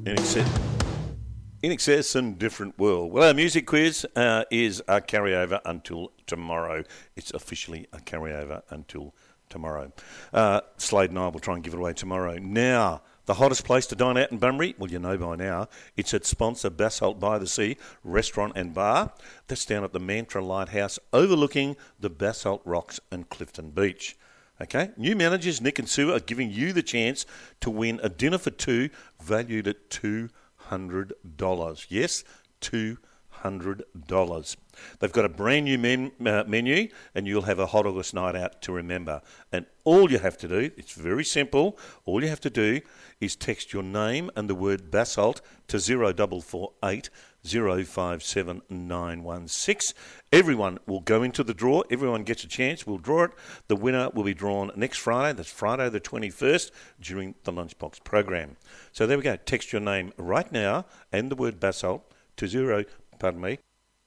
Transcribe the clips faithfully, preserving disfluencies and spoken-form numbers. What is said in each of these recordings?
In excess, in excess and different world. Well, our music quiz uh, is a carryover until tomorrow. It's officially a carryover until tomorrow. Uh, Slade and I will try and give it away tomorrow. Now, the hottest place to dine out in Bunbury, well, you know by now, it's at sponsor Basalt by the Sea Restaurant and Bar. That's down at the Mantra Lighthouse overlooking the Basalt Rocks and Clifton Beach. Okay, new managers Nick and Sue are giving you the chance to win a dinner for two valued at two hundred dollars. Yes, two hundred dollars. They've got a brand new men, uh, menu and you'll have a hot August night out to remember. And all you have to do, it's very simple, all you have to do is text your name and the word Basalt to zero four four eight zero five seven nine one six. Everyone will go into the draw. Everyone gets a chance. We'll draw it. The winner will be drawn next Friday. That's Friday the twenty-first during the Lunchbox program. So there we go. Text your name right now and the word Basalt to zero, pardon me.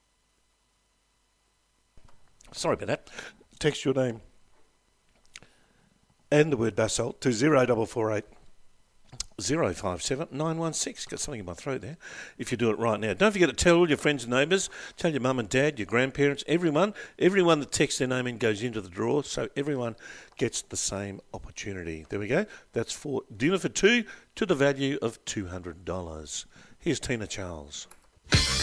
Sorry about that. Text your name and the word Basalt to zero four four eight zero five seven nine one six. Got something in my throat there. If you do it right now. Don't forget to tell all your friends and neighbours. Tell your mum and dad, your grandparents, everyone. Everyone that texts their name in goes into the draw, so everyone gets the same opportunity. There we go. That's for dinner for two to the value of two hundred dollars. Here's Tina Charles.